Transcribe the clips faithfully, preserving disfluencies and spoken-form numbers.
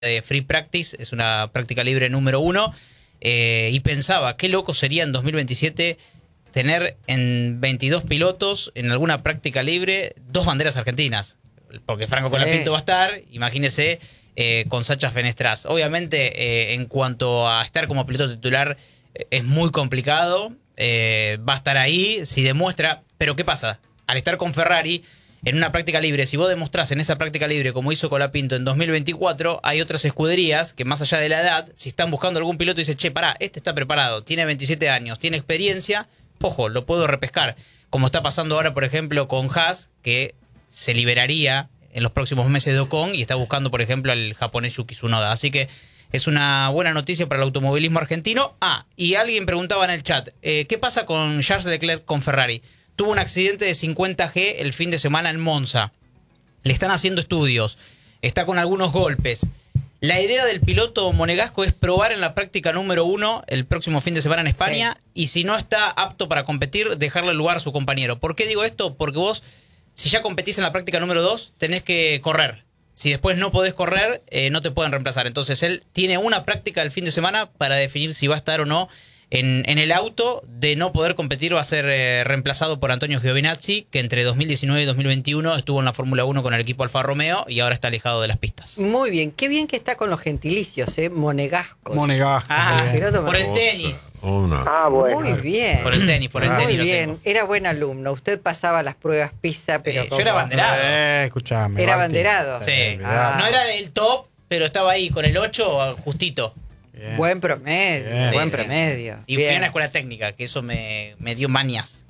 de Free Practice, es una práctica libre número uno, eh, y pensaba, qué loco sería en dos mil veintisiete tener en veintidós pilotos, en alguna práctica libre, dos banderas argentinas. Porque Franco Sí. Colapinto va a estar, imagínese, eh, con Sacha Fenestraz. Obviamente, eh, en cuanto a estar como piloto titular, eh, es muy complicado, eh, va a estar ahí, si demuestra, pero ¿qué pasa? Al estar con Ferrari, en una práctica libre, si vos demostrás en esa práctica libre, como hizo Colapinto en dos mil veinticuatro, hay otras escuderías que más allá de la edad, si están buscando algún piloto y dicen, che, pará, este está preparado, tiene veintisiete años, tiene experiencia, ojo, lo puedo repescar. Como está pasando ahora, por ejemplo, con Haas, que se liberaría en los próximos meses de Ocon y está buscando, por ejemplo, al japonés Yuki Tsunoda. Así que es una buena noticia para el automovilismo argentino. Ah, y alguien preguntaba en el chat, eh, ¿qué pasa con Charles Leclerc con Ferrari? Tuvo un accidente de cincuenta G el fin de semana en Monza. Le están haciendo estudios. Está con algunos golpes. La idea del piloto monegasco es probar en la práctica número uno el próximo fin de semana en España, sí. Y si no está apto para competir, dejarle lugar a su compañero. ¿Por qué digo esto? Porque vos, si ya competís en la práctica número dos, tenés que correr. Si después no podés correr, eh, no te pueden reemplazar. Entonces él tiene una práctica el fin de semana para definir si va a estar o no en, en el auto. De no poder competir, va a ser eh, reemplazado por Antonio Giovinazzi, que entre dos mil diecinueve y dos mil veintiuno estuvo en la Fórmula uno con el equipo Alfa Romeo y ahora está alejado de las pistas. Muy bien, qué bien que está con los gentilicios, ¿eh? Monegasco. Monegasco. Ah, Piloto por el monegasco. tenis. Una. Ah, bueno. Muy bien. Por el tenis, por el Ah, tenis Muy lo bien, tengo. era buen alumno. Usted pasaba las pruebas PISA, pero Eh, yo como- era abanderado. Eh, escuchame. Era Barty. abanderado. Sí. Ah. No era el top, pero estaba ahí con el ocho justito. Bien. Buen promedio, Bien. buen Sí, sí. promedio. Y Bien. fui a una escuela técnica, que eso me, me dio manias.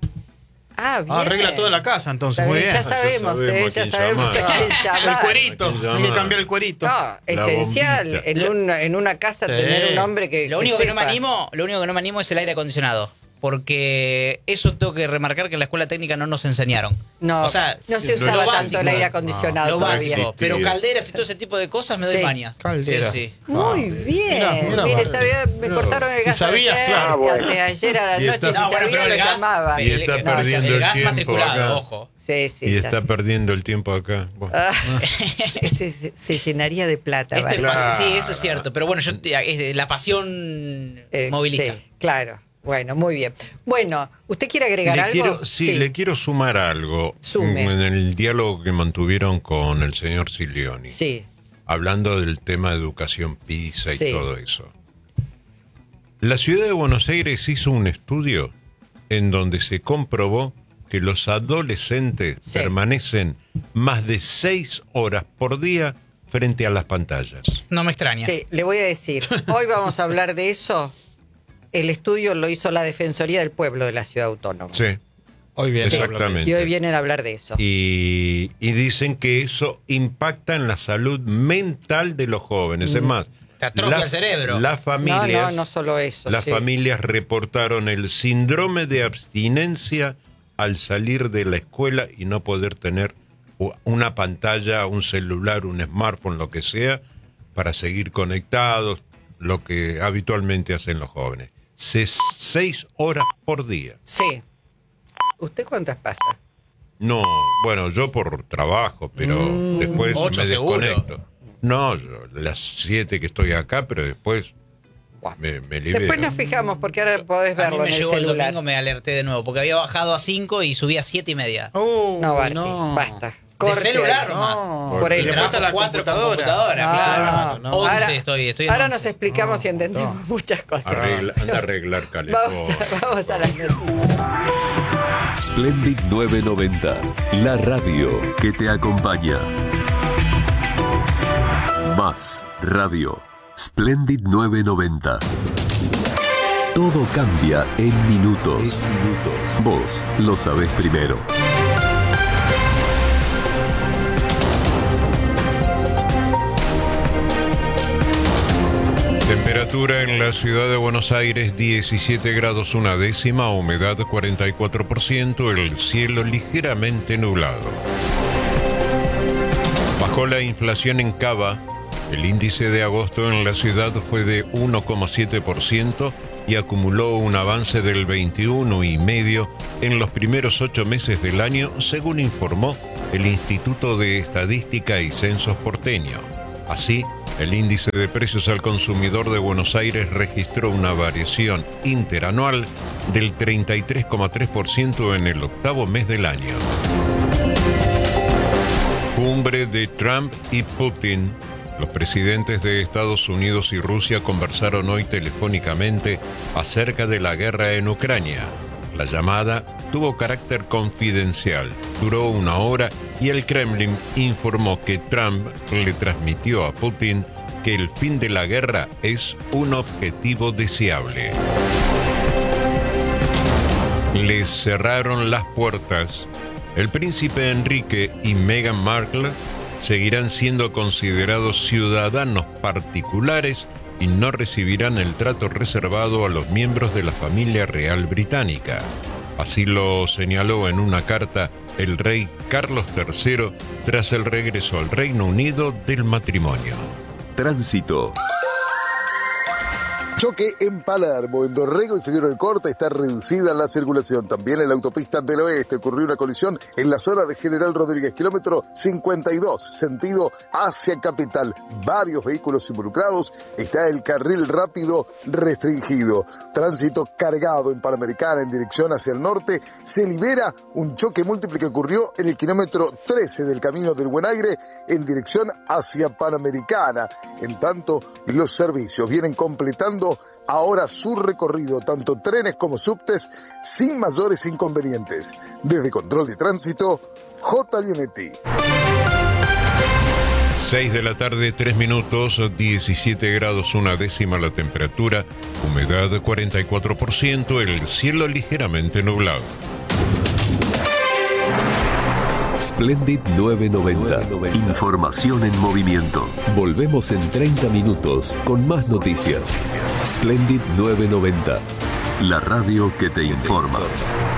Ah, bien. Ah, arregla todo en la casa, entonces. Está Muy bien, bien. ya sabemos, Ya sabemos eh, ya quién sabemos llamar. a quién El llamar. cuerito. ¿Quién Hay que llama? cambiar el cuerito. No, esencial bombita. en, un, en una casa Sí. tener un hombre que Lo único que no me sepa. animo, lo único que no me animo es el aire acondicionado. Porque eso tengo que remarcar que en la escuela técnica no nos enseñaron. No, o sea, no se lo usaba básico, tanto el aire acondicionado Lo todavía. básico, pero calderas y todo ese tipo de cosas me doy Sí. manias. Caldera. Sí, sí. Muy bien. Mirá, mirá, Mire, Barty. sabía, me Mirá. cortaron el Si gas sabías, ayer, claro. Ah, bueno. de ayer a la Y noche, está- si No, bueno, sabía pero lo el gas- llamaba. Y está el- perdiendo el el gas tiempo matriculado, acá. ojo. Sí, sí. Y ya está sé. perdiendo el tiempo acá. Bueno. Ah, este se, se llenaría de plata. Esto es Barty. pas- Claro. sí, eso es cierto. Pero bueno, yo eh, la pasión Eh, moviliza. sí, claro. Bueno, muy bien. Bueno, ¿usted quiere agregar Le algo? quiero, sí, le quiero sumar algo. Sume. En el diálogo que mantuvieron con el señor Silioni. Sí. Hablando del tema de educación PISA y Sí. todo eso. La ciudad de Buenos Aires hizo un estudio en donde se comprobó que los adolescentes Sí. permanecen más de seis horas por día frente a las pantallas. No me extraña. Sí, le voy a decir, hoy vamos a hablar de eso. El estudio lo hizo la Defensoría del Pueblo de la Ciudad Autónoma. Sí, Hoy bien. exactamente. Y hoy vienen a hablar de eso. Y, y dicen que eso impacta en la salud mental de los jóvenes. Es más, Te atrofia el cerebro. Las No, familias, no, no solo eso. las sí. familias reportaron el síndrome de abstinencia al salir de la escuela y no poder tener u- una pantalla, un celular, un smartphone, lo que sea, para seguir conectados, lo que habitualmente hacen los jóvenes. Ses- seis horas por día. Sí. ¿Usted cuántas pasa? No, bueno, yo por trabajo, pero después Ocho me seguro. desconecto. No, yo las siete que estoy acá, pero después me, me libero. Después nos fijamos porque ahora podés A mí verlo me en el llegó el celular. domingo, me alerté de nuevo, porque había bajado a cinco y subí a siete y media. Oh, No, Barty, no. basta. Corte celular ahí. nomás. No, Y por le eso. falta la Cuatro con computadora. computadora, No, claro. no. once Ahora- estoy, estoy en Ahora once. nos explicamos y entendemos muchas cosas. Arregla- anda a arreglar calefón. Vamos a, vamos a las noticias. Splendid novecientos noventa, la radio que te acompaña. Más radio. Splendid novecientos noventa. Todo cambia en minutos. Vos lo sabés primero. Temperatura en la ciudad de Buenos Aires, diecisiete grados una décima, humedad cuarenta y cuatro por ciento, el cielo ligeramente nublado. Bajó la inflación en Cava, el índice de agosto en la ciudad fue de uno coma siete por ciento y acumuló un avance del veintiuno coma cinco por ciento en los primeros ocho meses del año, según informó el Instituto de Estadística y Censos porteño. Así, El índice de precios al consumidor de Buenos Aires registró una variación interanual del treinta y tres coma tres por ciento en el octavo mes del año. Cumbre de Trump y Putin. Los presidentes de Estados Unidos y Rusia conversaron hoy telefónicamente acerca de la guerra en Ucrania. La llamada tuvo carácter confidencial, duró una hora y el Kremlin informó que Trump le transmitió a Putin que el fin de la guerra es un objetivo deseable. Les cerraron las puertas. El príncipe Enrique y Meghan Markle seguirán siendo considerados ciudadanos particulares y no recibirán el trato reservado a los miembros de la familia real británica. Así lo señaló en una carta el rey Carlos tercero tras el regreso al Reino Unido del matrimonio. Tránsito. Choque en Palermo, en Dorrego y Figueroa del Corta está reducida la circulación. También en la autopista del Oeste ocurrió una colisión en la zona de General Rodríguez, kilómetro cincuenta y dos, sentido hacia Capital. Varios vehículos involucrados, está el carril rápido restringido. Tránsito cargado en Panamericana en dirección hacia el norte. Se libera un choque múltiple que ocurrió en el kilómetro trece del Camino del Buen Aire en dirección hacia Panamericana. En tanto, los servicios vienen completando ahora su recorrido, tanto trenes como subtes, sin mayores inconvenientes. Desde Control de Tránsito, J. Leonetti. seis de la tarde, tres minutos, diecisiete grados, una décima la temperatura, humedad cuarenta y cuatro por ciento, el cielo ligeramente nublado. Splendid novecientos noventa. Información en movimiento. Volvemos en treinta minutos con más noticias. Splendid novecientos noventa. La radio que te informa.